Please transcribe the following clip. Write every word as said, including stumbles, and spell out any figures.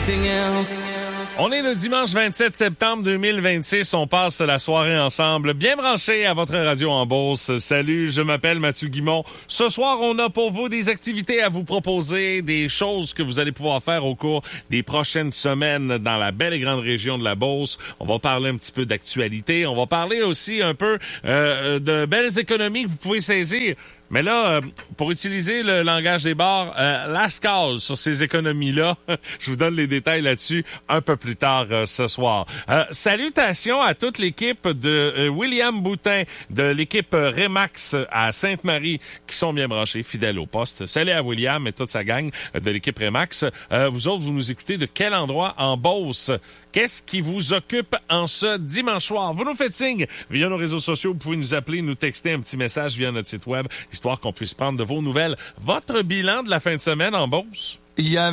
anything else. On est le dimanche vingt-sept septembre deux mille vingt-six. On passe la soirée ensemble, bien branché à votre radio en Beauce. Salut, je m'appelle Mathieu Guimont. Ce soir, on a pour vous des activités à vous proposer, des choses que vous allez pouvoir faire au cours des prochaines semaines dans la belle et grande région de la Beauce. On va parler un petit peu d'actualité. On va parler aussi un peu euh, de belles économies que vous pouvez saisir. Mais là, euh, pour utiliser le langage des bars, euh, la scale sur ces économies-là, je vous donne les détails là-dessus un peu plus tard euh, ce soir. Euh, salutations à toute l'équipe de euh, William Boutin, de l'équipe euh, Remax à Sainte-Marie, qui sont bien branchés, fidèles au poste. Salut à William et toute sa gang euh, de l'équipe Remax. Euh, vous autres, vous nous écoutez de quel endroit en Beauce? Qu'est-ce qui vous occupe en ce dimanche soir? Vous nous faites signe via nos réseaux sociaux. Vous pouvez nous appeler, nous texter un petit message via notre site web, histoire qu'on puisse prendre de vos nouvelles. Votre bilan de la fin de semaine en Beauce? Il y avait